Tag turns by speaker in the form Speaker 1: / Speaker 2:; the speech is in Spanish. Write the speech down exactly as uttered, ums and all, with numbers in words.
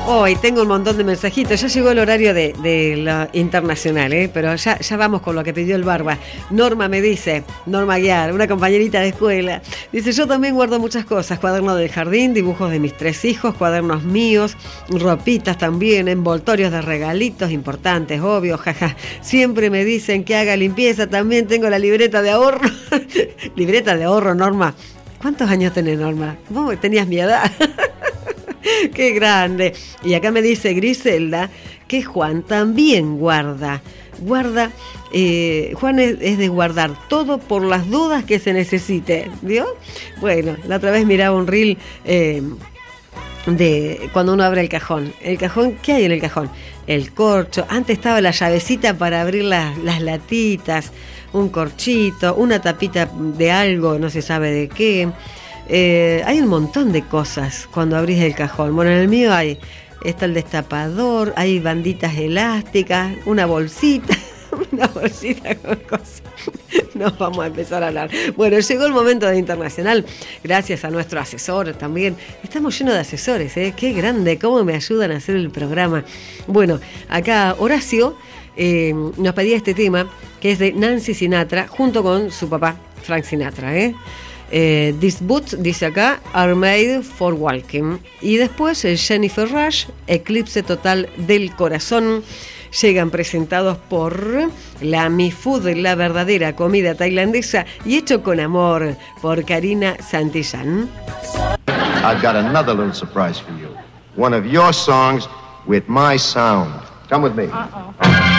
Speaker 1: Hoy tengo un montón de mensajitos. Ya llegó el horario de, de lo internacional, ¿eh? Pero ya, ya vamos con lo que pidió el Barba. Norma me dice, Norma Guiar, una compañerita de escuela, dice: yo también guardo muchas cosas, cuadernos del jardín, dibujos de mis tres hijos, cuadernos míos, ropitas también, envoltorios de regalitos importantes, obvio, jaja. Siempre me dicen que haga limpieza, también tengo la libreta de ahorro. Libreta de ahorro, Norma. ¿Cuántos años tenés, Norma? Vos tenías mi edad. ¡Qué grande! Y acá me dice Griselda que Juan también guarda. Guarda, eh, Juan es, es de guardar todo por las dudas que se necesite. ¿Vio? Bueno, la otra vez miraba un reel eh, de cuando uno abre el cajón. El cajón, ¿qué hay en el cajón? El corcho. Antes estaba la llavecita para abrir las, las latitas, un corchito, una tapita de algo, no se sabe de qué. Eh, hay un montón de cosas cuando abrís el cajón. Bueno, en el mío hay, está el destapador, hay banditas elásticas, una bolsita, una bolsita con cosas. Nos vamos a empezar a hablar. Bueno, llegó el momento de internacional, gracias a nuestro asesor también. Estamos llenos de asesores, ¿eh? Qué grande, cómo me ayudan a hacer el programa. Bueno, acá Horacio eh, nos pedía este tema, que es de Nancy Sinatra, junto con su papá, Frank Sinatra, ¿eh? Eh, These boots, dice acá, are made for walking. Y después el Jennifer Rush, Eclipse Total del Corazón, llegan presentados por la Mi Food, la verdadera comida tailandesa y hecho con amor, por Karina Santillán.
Speaker 2: I've got another little surprise for you. One of your songs with my sound. Come with me. Uh-oh.